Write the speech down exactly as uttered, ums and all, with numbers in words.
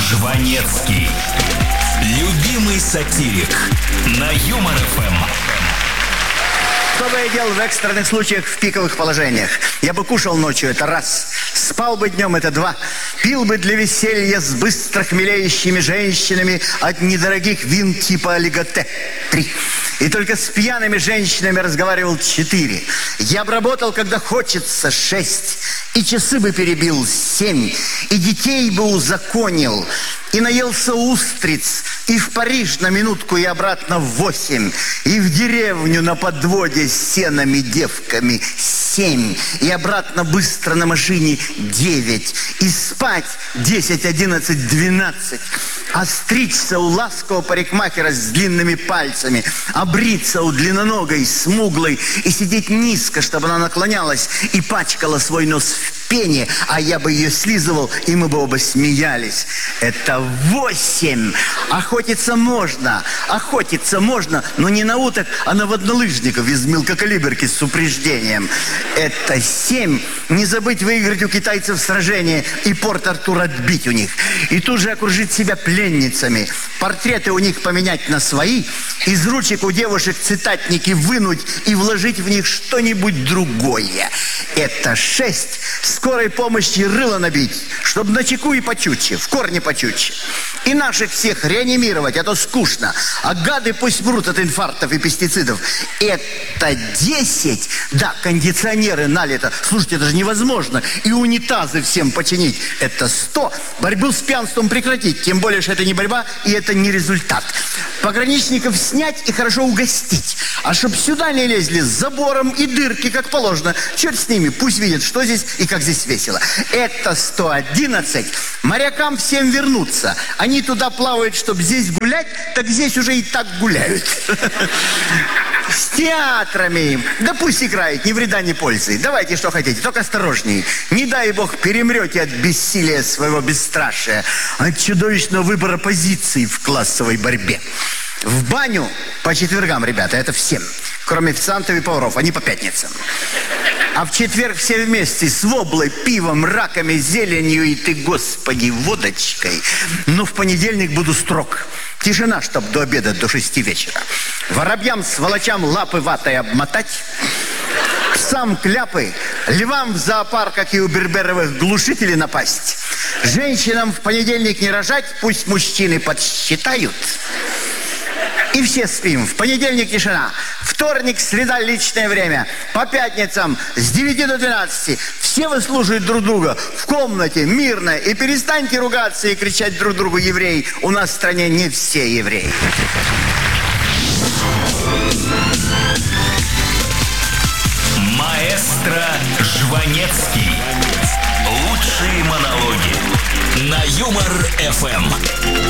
Жванецкий. Любимый сатирик на Юмор эф эм. Что бы я делал в экстренных случаях, в пиковых положениях? Я бы кушал ночью, это раз. Спал бы днем, это два. Пил бы для веселья с быстро хмелеющими женщинами от недорогих вин типа олиготе. Три. И только с пьяными женщинами разговаривал. Четыре. Я бы работал, когда хочется. Шесть. И часы бы перебил. Семь. И детей бы узаконил. И наелся устриц. И в Париж на минутку и обратно в восемь. И в деревню на подводе с сенами девками. Семь. И обратно быстро на машине. Девять. И спать десять, одиннадцать, двенадцать. А стричься у ласкового парикмахера с длинными пальцами. А бриться у длинноногой, смуглой. И сидеть низко, чтобы она наклонялась и пачкала свой нос в пене. А я бы ее слизывал, и мы бы оба смеялись. Это восемь. Охотиться можно. Охотиться можно, но не на уток, а на воднолыжников из мелкокалиберки с упреждением. Это семь. Не забыть выиграть у китайцев сражение и Порт-Артур отбить у них. И тут же окружить себя пленницами. Портреты у них поменять на свои. Из ручек у девушек цитатники вынуть и вложить в них что-нибудь другое. Это шесть. Скорой помощи рыло набить, чтобы начеку и почутче, в корне почутче. И наших всех реанимировать, а то скучно. А гады пусть мрут от инфарктов и пестицидов. Это десять. Да, кондиционеры налито. Слушайте, это же невозможно. И унитазы всем починить. Это сто. Борьбу с пьянством прекратить. Тем более, что это не борьба и это не результат. Пограничников снять и хорошо угостить. А чтоб сюда не лезли с забором и дырки, как положено. Черт с ними, пусть видят, что здесь и как здесь весело. Это сто одиннадцать. Морякам всем вернуться. Они туда плавают, чтобы здесь гулять, так здесь уже и так гуляют. С театрами. Да пусть играют, ни вреда, ни пользы. Давайте, что хотите, только осторожней. Не дай бог перемрете от бессилия своего бесстрашия, от чудовищного выбора позиций в классовой борьбе. В баню по четвергам, ребята, это всем. Кроме официантов и поваров, они по пятницам. А в четверг все вместе с воблой, пивом, раками, зеленью и ты, господи, водочкой. Но в понедельник буду строг. Тишина, чтоб до обеда, до шести вечера. Воробьям, сволочам лапы ватой обмотать. Псам кляпы, львам в зоопарк, как и у берберовых глушителей, напасть. Женщинам в понедельник не рожать, пусть мужчины подсчитают. И все спим. В понедельник тишина. Вторник, среда, личное время. По пятницам с девяти до двенадцати. Все выслушают друг друга в комнате, мирно. И перестаньте ругаться и кричать друг другу евреи. У нас в стране не все евреи. Маэстро Жванецкий. Лучшие монологи на Юмор эф эм.